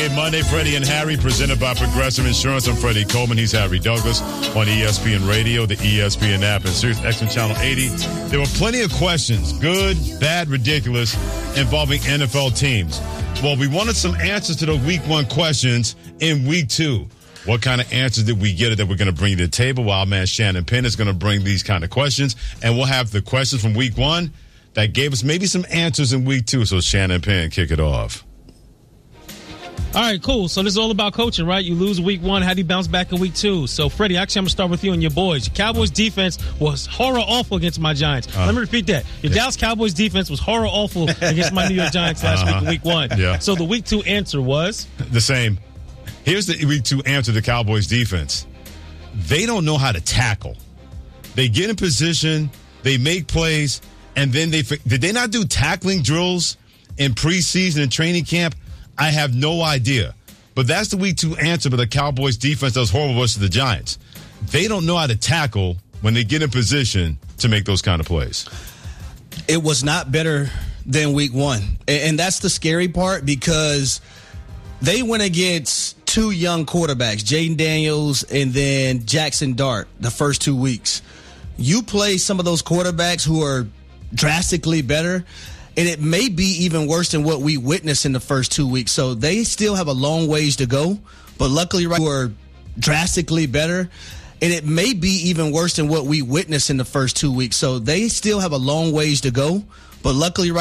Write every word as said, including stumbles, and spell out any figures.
Tailgate Monday, Freddie and Harry, presented by Progressive Insurance. I'm Freddie Coleman. He's Harry Douglas on E S P N Radio, the E S P N app, and Sirius X M Channel eighty. There were plenty of questions, good, bad, ridiculous, involving N F L teams. Well, we wanted some answers to those week one questions in week two. What kind of answers did we get that we're going to bring to the table? Well, our man Shannon Penn is going to bring these kind of questions, and we'll have the questions from week one that gave us maybe some answers in week two. So Shannon Penn, kick it off. All right, cool. So this is all about coaching, right? You lose week one. How do you bounce back in week two? So, Freddie, actually, I'm going to start with you and your boys. Your Cowboys defense was horror awful against my Giants. Uh, Let me repeat that. Your yeah. Dallas Cowboys defense was horror awful against my New York Giants last uh-huh. week in week one. Yeah. So the week two answer was? The same. Here's the week two answer to the Cowboys defense. They don't know how to tackle. They get in position, they make plays, and then they – did they not do tackling drills in preseason and training camp? I have no idea. But that's the week two answer, but the Cowboys defense does horrible versus the Giants. They don't know how to tackle when they get in position to make those kind of plays. It was not better than week one. And that's the scary part, because they went against two young quarterbacks, Jaden Daniels and then Jackson Dart, the first two weeks. You play some of those quarterbacks who are drastically better, and it may be even worse than what we witnessed in the first two weeks. So they still have a long ways to go. But luckily, right, we're drastically better. And it may be even worse than what we witnessed in the first two weeks. So they still have a long ways to go. But luckily, right